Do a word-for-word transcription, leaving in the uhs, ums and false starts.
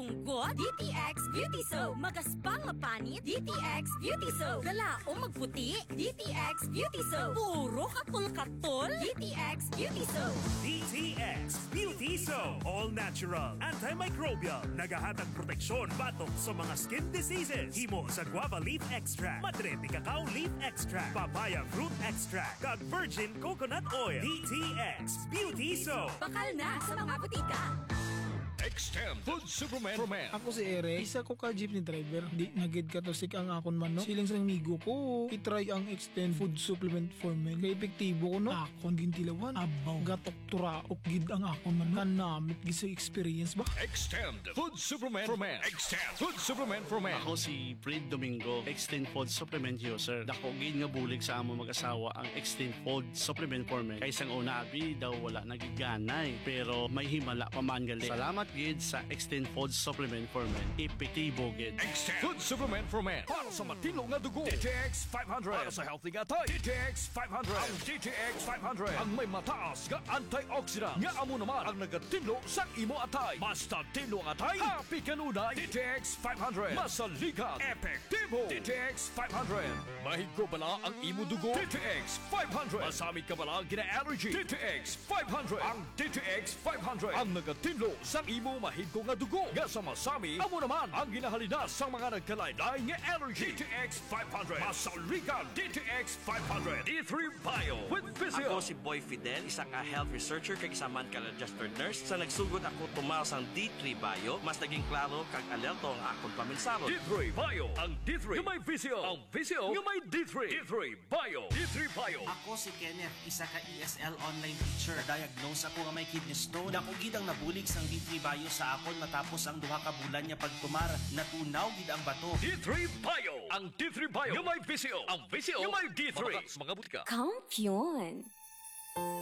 Manggot, D T X Beauty Soap. Magaspang mapanit, D T X Beauty Soap. Galaong magputi, D T X Beauty Soap. Puro katol-katol, D T X Beauty Soap. D T X Beauty Soap. All natural, antimicrobial, nagahatag proteksyon batok sa mga skin diseases. Himo sa guava leaf extract, madre ni cacao leaf extract, papaya fruit extract, kag virgin coconut oil. D T X Beauty Soap. Bakal na sa mga butika. Extend Food Supplement for Men. Ako si Ere, isa ko ka jeepney driver. Di nagid ka to sik ang akon man no. Siling sa migo ko, itry ang Extend Food Supplement for Men. Kay epektibo ko no. Akon gintilawan, abaw, gatok turaok gid ang akon man. Kanamit gid sa experience ba? Extend Food Supplement for Men. Extend Food Supplement for Men. Ako si Fred Domingo, Extend Food Supplement user. Dako gid nga bulig sa amo mag-asawa ang Extend Food Supplement for Men. Kay sang una abi daw wala nagiganay, pero may himala pa man gali. Salamat gid sa Extend Food Supplement for Men. Epektibo gid. Extend Food Supplement for Men. Para sa matino nga dugo. D T X five hundred. Para sa healthy nga tay. D T X five hundred. Ang D T X five hundred. Ang may mataas nga antioxidant. Nga amo naman ang nagatinlo sa imo atay. Basta tinlo ang atay. Happy kanunay. D T X five hundred. Masaligan. Epektibo. D T X five hundred. Mahigko bala ang imo dugo. D T X five hundred. Masami ka bala gina-allergy. D T X five hundred. Ang D T X five hundred. Ang nagatinlo sa imo mahigko nga dugo. Nga sa masami, amo naman ang ginahalina sa mga nagkalaylay nga allergy. D T X five hundred. Masaligan. D T X five hundred. D three Bio with Physio. Ako si Boy Fidel, isa ka health researcher kag isa man ka registered nurse. Sa nagsugod ako tumaw sang D three Bio, mas naging klaro kag alerto ang akong paminsaro. D three Bio. Ang D three nga may Physio. Ang Physio nga may D three. D three Bio. D three Bio. Ako si Kenneth, isa ka E S L online teacher. Diagnose ako nga may kidney stone. Dako gid ang nabulig sang D three Bio sa akon matapos ang duha ka bulan niya pagtumar. Natunaw gid ang bato. D three Bio. Ang D three Bio nga may Physio. Ang Physio nga may D three. Mga butika. Kampiyon.